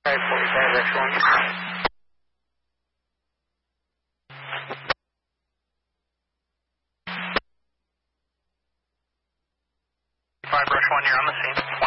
45X1. 5 Rush 1, you're on the scene.